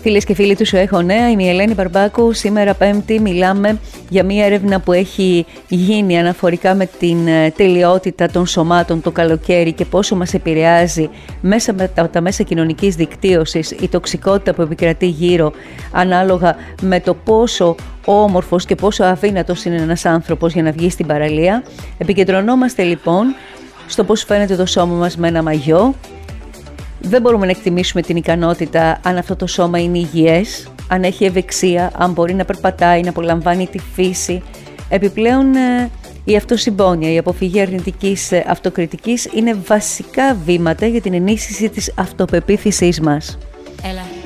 Φίλες και φίλοι του Σου Έχω Νέα, είμαι η Ελένη Μπαρμπάκου. Σήμερα Πέμπτη μιλάμε για μια έρευνα που έχει γίνει αναφορικά με την τελειότητα των σωμάτων το καλοκαίρι και πόσο μας επηρεάζει μέσα από τα μέσα κοινωνικής δικτύωσης η τοξικότητα που επικρατεί γύρω, ανάλογα με το πόσο όμορφος και πόσο αδύνατος είναι ένας άνθρωπος για να βγει στην παραλία. Επικεντρωνόμαστε λοιπόν στο πώς φαίνεται το σώμα μας με ένα μαγιό. Δεν μπορούμε να εκτιμήσουμε την ικανότητα αν αυτό το σώμα είναι υγιές, αν έχει ευεξία, αν μπορεί να περπατάει, να απολαμβάνει τη φύση. Επιπλέον, η αυτοσυμπόνια, η αποφυγή αρνητικής αυτοκριτικής είναι βασικά βήματα για την ενίσχυση της αυτοπεποίθησής μας.